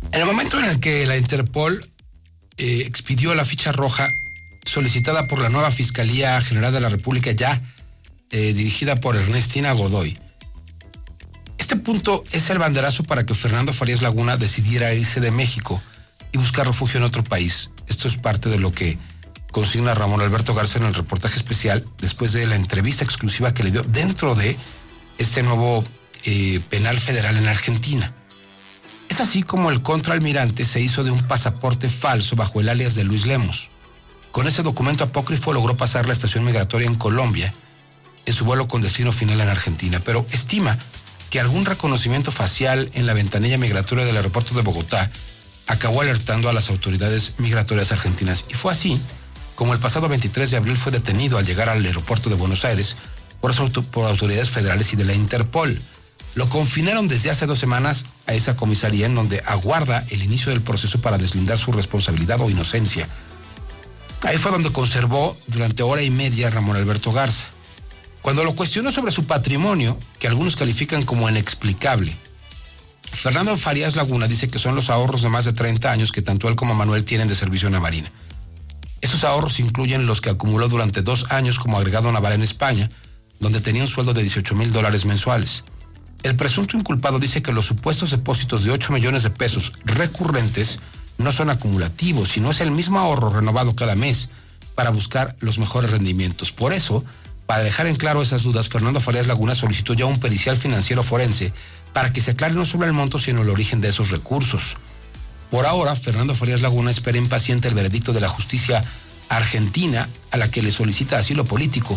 En el momento en el que la Interpol expidió la ficha roja solicitada por la nueva Fiscalía General de la República, ya dirigida por Ernestina Godoy, este punto es el banderazo para que Fernando Farías Laguna decidiera irse de México y buscar refugio en otro país. Esto es parte de lo que consigna Ramón Alberto Garza en el reportaje especial después de la entrevista exclusiva que le dio dentro de este nuevo penal federal en Argentina. Es así como el contraalmirante se hizo de un pasaporte falso bajo el alias de Luis Lemos. Con ese documento apócrifo logró pasar la estación migratoria en Colombia en su vuelo con destino final en Argentina, pero estima que algún reconocimiento facial en la ventanilla migratoria del aeropuerto de Bogotá acabó alertando a las autoridades migratorias argentinas. Y fue así como el pasado 23 de abril fue detenido al llegar al aeropuerto de Buenos Aires por autoridades federales y de la Interpol. Lo confinaron desde hace 2 semanas a esa comisaría en donde aguarda el inicio del proceso para deslindar su responsabilidad o inocencia. Ahí fue donde conservó durante 1:30 Ramón Alberto Garza. Cuando lo cuestionó sobre su patrimonio, que algunos califican como inexplicable, Fernando Farías Laguna dice que son los ahorros de más de 30 años que tanto él como Manuel tienen de servicio en la Marina. Esos ahorros incluyen los que acumuló durante 2 años como agregado naval en España, donde tenía un sueldo de $18,000 mensuales. El presunto inculpado dice que los supuestos depósitos de 8 millones de pesos recurrentes no son acumulativos, sino es el mismo ahorro renovado cada mes para buscar los mejores rendimientos. Por eso, para dejar en claro esas dudas, Fernando Farías Laguna solicitó ya un pericial financiero forense para que se aclare no solo el monto, sino el origen de esos recursos. Por ahora, Fernando Farías Laguna espera impaciente el veredicto de la justicia argentina, a la que le solicita asilo político,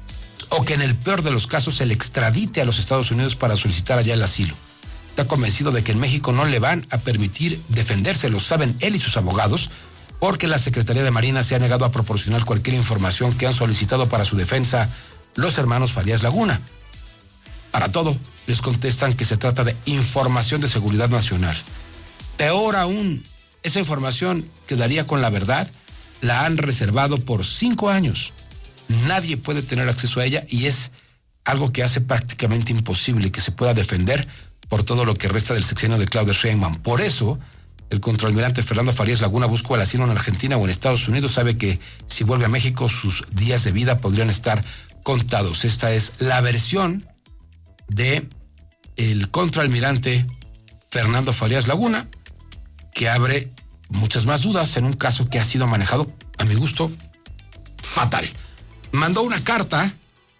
o que en el peor de los casos se le extradite a los Estados Unidos para solicitar allá el asilo. Está convencido de que en México no le van a permitir defenderse, lo saben él y sus abogados, porque la Secretaría de Marina se ha negado a proporcionar cualquier información que han solicitado para su defensa los hermanos Farías Laguna. Para todo, les contestan que se trata de información de seguridad nacional. Peor aún, esa información que daría con la verdad la han reservado por 5 años. Nadie puede tener acceso a ella y es algo que hace prácticamente imposible que se pueda defender por todo lo que resta del sexenio de Claudia Sheinbaum. Por eso, el contraalmirante Fernando Farías Laguna buscó el asilo en Argentina o en Estados Unidos. Sabe que si vuelve a México, sus días de vida podrían estar contados. Esta es la versión de el contraalmirante Fernando Farías Laguna, que abre muchas más dudas en un caso que ha sido manejado, a mi gusto, fatal. Mandó una carta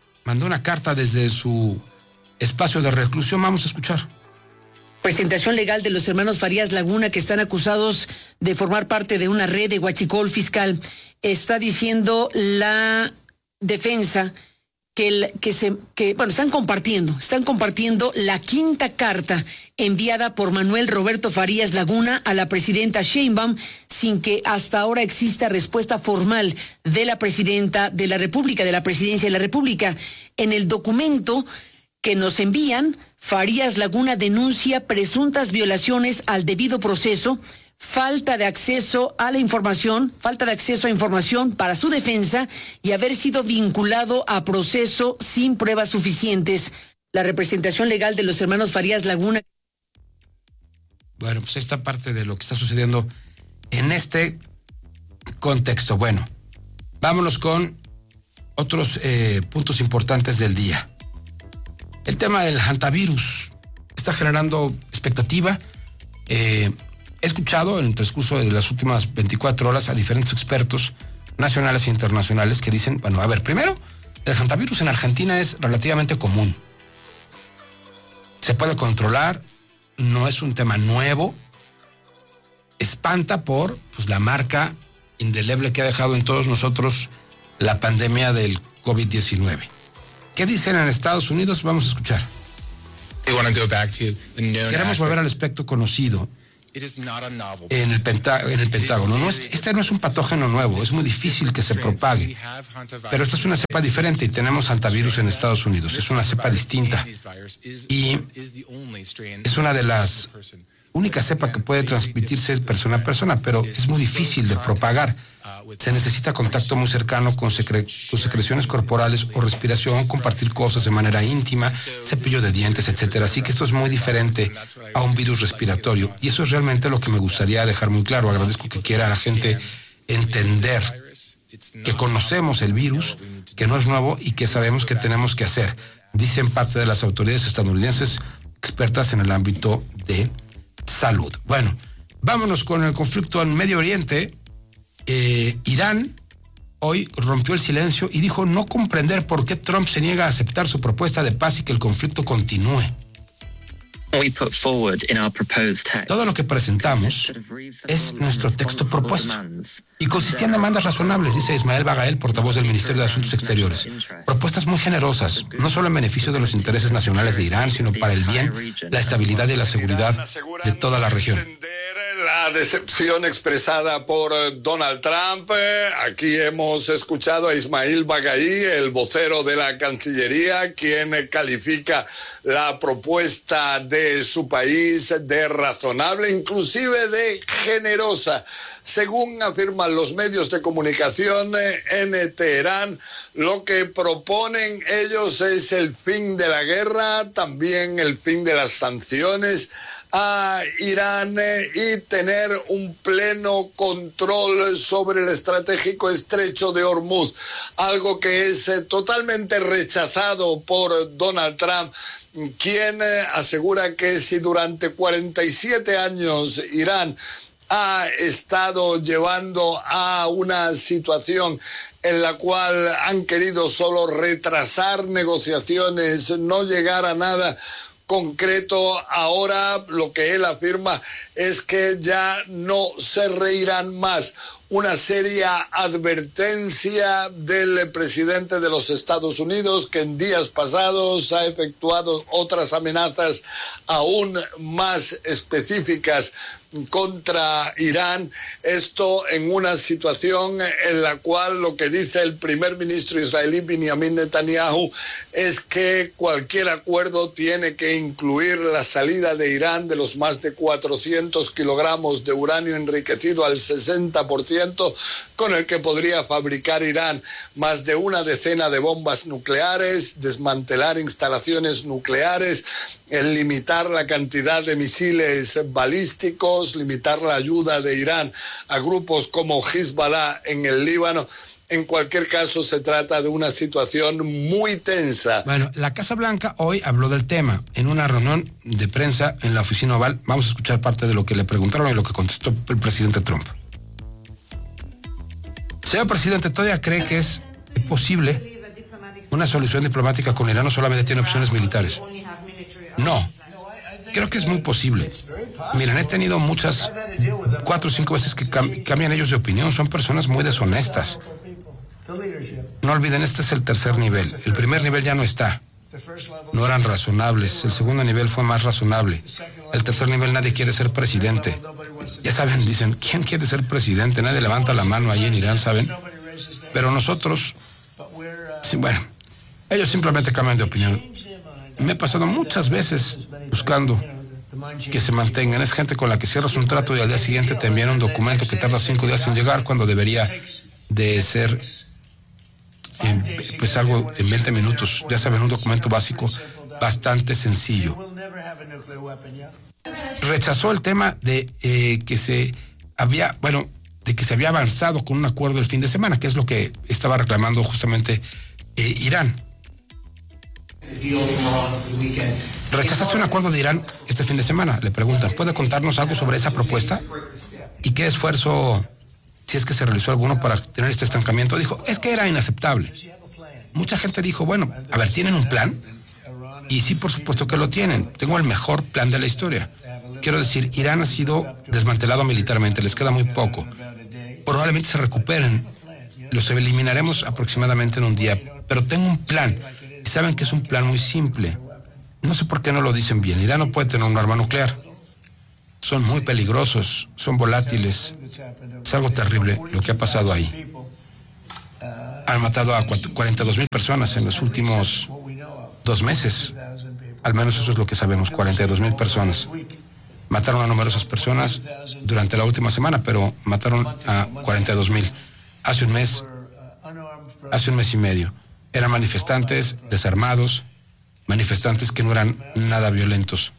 desde su espacio de reclusión. Vamos a escuchar. Presentación legal de los hermanos Farías Laguna, que están acusados de formar parte de una red de huachicol fiscal. Está diciendo la defensa que están compartiendo la 5ª carta enviada por Manuel Roberto Farías Laguna a la presidenta Sheinbaum, sin que hasta ahora exista respuesta formal de la presidenta de la República, de la presidencia de la República. En el documento que nos envían, Farías Laguna denuncia presuntas violaciones al debido proceso, falta de acceso a información para su defensa y haber sido vinculado a proceso sin pruebas suficientes. La representación legal de los hermanos Farías Laguna. Bueno, pues esta parte de lo que está sucediendo en este contexto. Bueno, vámonos con otros puntos importantes del día. El tema del hantavirus está generando expectativa. He escuchado en el transcurso de las últimas 24 horas a diferentes expertos nacionales e internacionales que dicen, bueno, a ver, primero, el hantavirus en Argentina es relativamente común. Se puede controlar, no es un tema nuevo. Espanta por la marca indeleble que ha dejado en todos nosotros la pandemia del COVID-19. ¿Qué dicen en Estados Unidos? Vamos a escuchar. Queremos volver al aspecto conocido en el Pentágono. Este no es un patógeno nuevo, es muy difícil que se propague, pero esta es una cepa diferente y tenemos hantavirus en Estados Unidos. Es una cepa distinta y es una de las única cepa que puede transmitirse es persona a persona, pero es muy difícil de propagar. Se necesita contacto muy cercano con secreciones corporales o respiración, compartir cosas de manera íntima, cepillo de dientes, etcétera. Así que esto es muy diferente a un virus respiratorio. Y eso es realmente lo que me gustaría dejar muy claro. Agradezco que quiera la gente entender que conocemos el virus, que no es nuevo y que sabemos qué tenemos que hacer. Dicen parte de las autoridades estadounidenses expertas en el ámbito de salud. Bueno, vámonos con el conflicto en Medio Oriente. Irán hoy rompió el silencio y dijo no comprender por qué Trump se niega a aceptar su propuesta de paz y que el conflicto continúe. Todo lo que presentamos es nuestro texto propuesto y consistía en demandas razonables, dice Ismael Bagael, portavoz del Ministerio de Asuntos Exteriores. Propuestas muy generosas, no solo en beneficio de los intereses nacionales de Irán, sino para el bien, la estabilidad y la seguridad de toda la región. La decepción expresada por Donald Trump. Aquí hemos escuchado a Ismail Bagaí, el vocero de la Cancillería, quien califica la propuesta de su país de razonable, inclusive de generosa. Según afirman los medios de comunicación en Teherán, lo que proponen ellos es el fin de la guerra, también el fin de las sanciones a Irán y tener un pleno control sobre el estratégico estrecho de Hormuz, algo que es totalmente rechazado por Donald Trump, quien asegura que si durante 47 años Irán ha estado llevando a una situación en la cual han querido solo retrasar negociaciones, no llegar a nada concreto, ahora lo que él afirma es que ya no se reirán más. Una seria advertencia del presidente de los Estados Unidos, que en días pasados ha efectuado otras amenazas aún más específicas contra Irán. Esto en una situación en la cual lo que dice el primer ministro israelí Benjamin Netanyahu es que cualquier acuerdo tiene que incluir la salida de Irán de los más de 400 kilogramos de uranio enriquecido al 60%, con el que podría fabricar Irán más de una decena de bombas nucleares, desmantelar instalaciones nucleares, el limitar la cantidad de misiles balísticos, limitar la ayuda de Irán a grupos como Hezbollah en el Líbano. En cualquier caso, se trata de una situación muy tensa. Bueno, la Casa Blanca hoy habló del tema en una reunión de prensa en la oficina Oval. Vamos a escuchar parte de lo que le preguntaron y lo que contestó el presidente Trump. Señor presidente, ¿todavía cree que es posible una solución diplomática con Irán o solamente tiene opciones militares? No, creo que es muy posible. Miren, he tenido 4 o 5 veces que cambian ellos de opinión. Son personas muy deshonestas. No olviden, este es el tercer nivel. El primer nivel ya no está. No eran razonables. El segundo nivel fue más razonable. El tercer nivel, nadie quiere ser presidente. Ya saben, dicen, ¿quién quiere ser presidente? Nadie levanta la mano ahí en Irán, ¿saben? Pero nosotros, sí, bueno, ellos simplemente cambian de opinión. Me he pasado muchas veces buscando que se mantengan. Es gente con la que cierras un trato y al día siguiente te envían un documento que tarda 5 días en llegar cuando debería de ser pues algo en 20 minutos. Ya saben, un documento básico bastante sencillo. Rechazó el tema de que se había avanzado con un acuerdo el fin de semana, que es lo que estaba reclamando justamente Irán. ¿Rechazaste un acuerdo de Irán este fin de semana? Le preguntan. ¿Puede contarnos algo sobre esa propuesta? ¿Y qué esfuerzo, si es que se realizó alguno, para tener este estancamiento? Dijo, es que era inaceptable. Mucha gente dijo, bueno, a ver, ¿tienen un plan? Y sí, por supuesto que lo tienen. Tengo el mejor plan de la historia. Quiero decir, Irán ha sido desmantelado militarmente, les queda muy poco. Probablemente se recuperen. Los eliminaremos aproximadamente en un día. Pero tengo un plan. Y saben que es un plan muy simple. No sé por qué no lo dicen bien. Irán no puede tener un arma nuclear. Son muy peligrosos, son volátiles. Es algo terrible lo que ha pasado ahí. Han matado a 42,000 personas en los últimos 2 meses. Al menos eso es lo que sabemos, 42,000 personas. Mataron a numerosas personas durante la última semana, pero mataron a 42,000. Hace un mes y medio. Eran manifestantes desarmados, manifestantes que no eran nada violentos.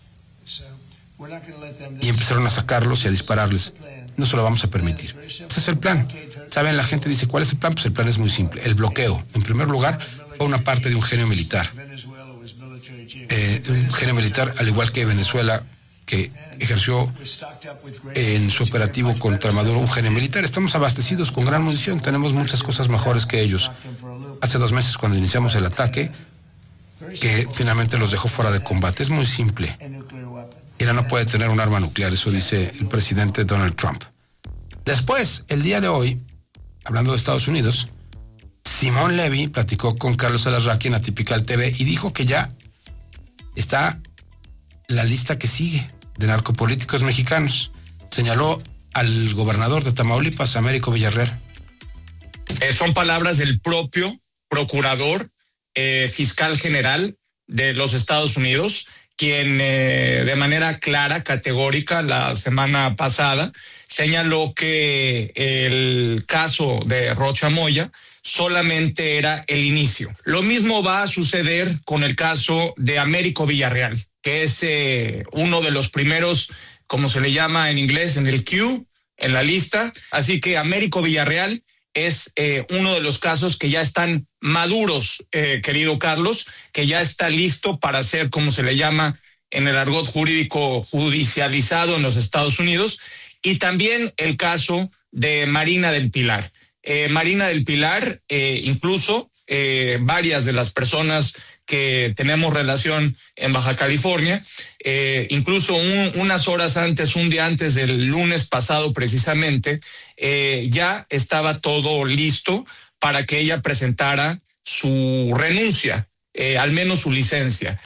Y empezaron a sacarlos y a dispararles. No se lo vamos a permitir. Ese es el plan. ¿Saben? La gente dice, ¿cuál es el plan? Pues el plan es muy simple. El bloqueo. En primer lugar, fue una parte de un genio militar. Un genio militar, al igual que Venezuela, que ejerció en su operativo contra Maduro, un genio militar. Estamos abastecidos con gran munición, tenemos muchas cosas mejores que ellos. Hace 2 meses, cuando iniciamos el ataque, que finalmente los dejó fuera de combate. Es muy simple. Irán no puede tener un arma nuclear, eso dice el presidente Donald Trump. Después, el día de hoy, hablando de Estados Unidos, Simón Levy platicó con Carlos Alarraqui en Atypical TV y dijo que ya está la lista que sigue de narcopolíticos mexicanos. Señaló al gobernador de Tamaulipas, Américo Villarreal. Son palabras del propio procurador fiscal general de los Estados Unidos, quien de manera clara, categórica, la semana pasada, señaló que el caso de Rocha Moya solamente era el inicio. Lo mismo va a suceder con el caso de Américo Villarreal, que es uno de los primeros, como se le llama en inglés, en el queue, en la lista. Así que Américo Villarreal es uno de los casos que ya están maduros, querido Carlos, que ya está listo para ser, como se le llama en el argot jurídico, judicializado en los Estados Unidos. Y también el caso de Marina del Pilar. Marina del Pilar, incluso varias de las personas que tenemos relación en Baja California, incluso unas horas antes, un día antes del lunes pasado precisamente, ya estaba todo listo para que ella presentara su renuncia, al menos su licencia.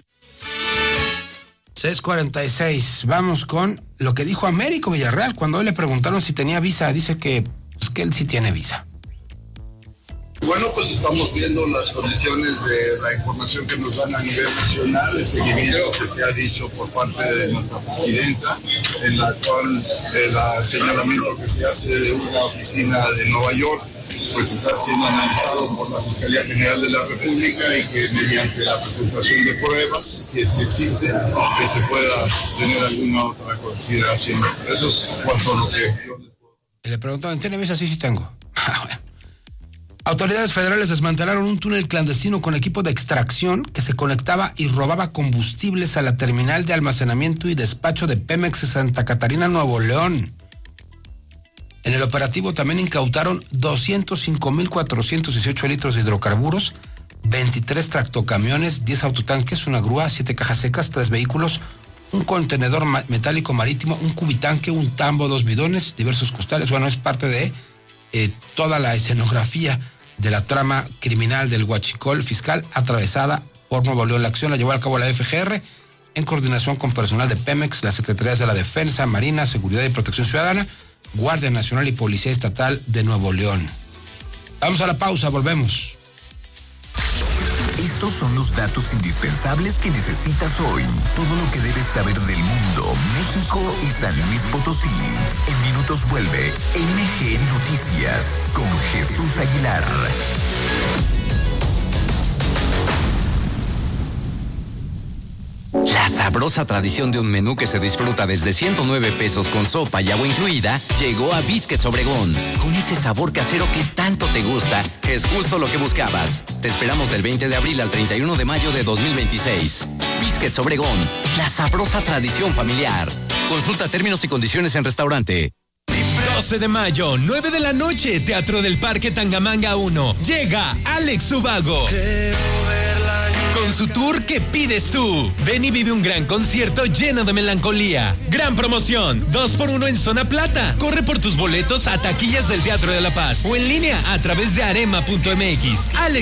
6:46, vamos con lo que dijo Américo Villarreal cuando hoy le preguntaron si tenía visa. Dice que él sí tiene visa. Bueno, pues estamos viendo las condiciones de la información que nos dan a nivel nacional, el seguimiento que se ha dicho por parte de nuestra presidenta, en la cual el señalamiento que se hace de una oficina de Nueva York, pues está siendo analizado por la Fiscalía General de la República y que mediante la presentación de pruebas, si es que existe, que se pueda tener alguna otra consideración. Eso es cuanto a lo que yo les puedo. Y le preguntaban, ¿tiene visa? Sí, tengo. Bueno. Autoridades federales desmantelaron un túnel clandestino con equipo de extracción que se conectaba y robaba combustibles a la terminal de almacenamiento y despacho de Pemex de Santa Catarina, Nuevo León. En el operativo también incautaron 205,418 litros de hidrocarburos, 23 tractocamiones, 10 autotanques, una grúa, 7 cajas secas, 3 vehículos, un contenedor metálico marítimo, un cubitanque, un tambo, 2 bidones, diversos costales. Bueno, es parte de toda la escenografía de la trama criminal del huachicol fiscal atravesada por Nuevo León. La acción la llevó a cabo la FGR en coordinación con personal de Pemex, las Secretarías de la Defensa, Marina, Seguridad y Protección Ciudadana, Guardia Nacional y Policía Estatal de Nuevo León. Vamos a la pausa, volvemos. Estos son los datos indispensables que necesitas hoy. Todo lo que debes saber del mundo, México y San Luis Potosí. En minutos vuelve NG Noticias con Jesús Aguilar. La sabrosa tradición de un menú que se disfruta desde 109 pesos con sopa y agua incluida llegó a Biscuits Obregón. Con ese sabor casero que tanto te gusta, es justo lo que buscabas. Te esperamos del 20 de abril al 31 de mayo de 2026. Biscuits Obregón, la sabrosa tradición familiar. Consulta términos y condiciones en restaurante. 12 de mayo, 9 de la noche, Teatro del Parque Tangamanga 1. Llega Alex Ubago. Con su tour ¿Qué pides tú? Ven y vive un gran concierto lleno de melancolía. Gran promoción, 2x1 en Zona Plata. Corre por tus boletos a taquillas del Teatro de la Paz o en línea a través de arema.mx. Alex